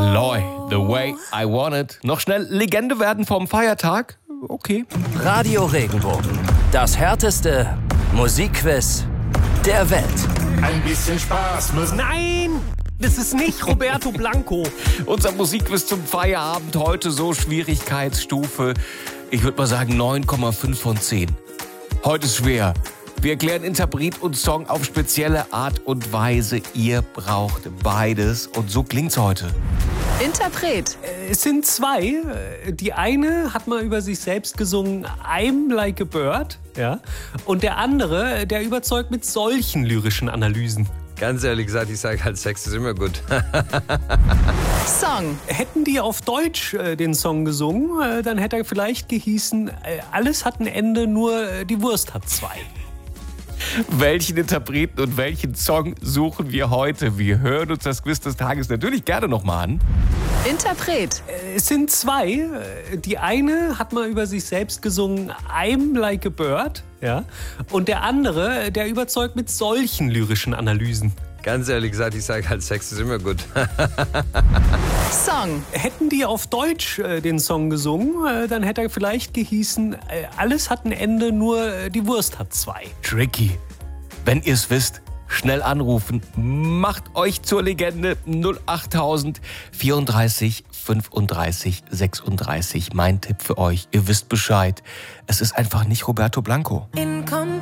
Loy, The Way I Want It. Noch schnell Legende werden vom Feiertag? Okay. Radio Regenbogen. Das härteste Musikquiz der Welt. Ein bisschen Spaß muss. Nein, das ist nicht Roberto Blanco. Unser Musikquiz zum Feierabend heute so Schwierigkeitsstufe, ich würde mal sagen 9,5 von 10. Heute ist schwer. Wir erklären Interpret und Song auf spezielle Art und Weise. Ihr braucht beides und so klingt's heute. Interpret. Es sind zwei. Die eine hat mal über sich selbst gesungen, I'm like a bird. Ja? Und der andere, der überzeugt mit solchen lyrischen Analysen. Ganz ehrlich gesagt, ich sage halt, Sex ist immer gut. Song. Hätten die auf Deutsch den Song gesungen, dann hätte er vielleicht gehießen, alles hat ein Ende, nur die Wurst hat zwei. Welchen Interpreten und welchen Song suchen wir heute? Wir hören uns das Quiz des Tages natürlich gerne nochmal an. Interpret. Es sind zwei. Die eine hat mal über sich selbst gesungen, I'm like a bird. Ja? Und der andere, der überzeugt mit solchen lyrischen Analysen. Ganz ehrlich gesagt, ich sage halt, Sex ist immer gut. Song. Hätten die auf Deutsch den Song gesungen, dann hätte er vielleicht gehießen, alles hat ein Ende, nur die Wurst hat zwei. Tricky. Wenn ihr es wisst, schnell anrufen. Macht euch zur Legende 08000 34 35 36. Mein Tipp für euch, ihr wisst Bescheid. Es ist einfach nicht Roberto Blanco.